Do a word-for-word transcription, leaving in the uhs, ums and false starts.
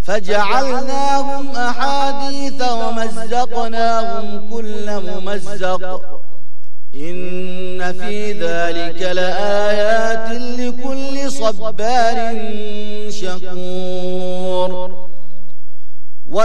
فجعلناهم أحاديث ومزقناهم كل ممزق إن في ذلك لآيات لكل صبار شكور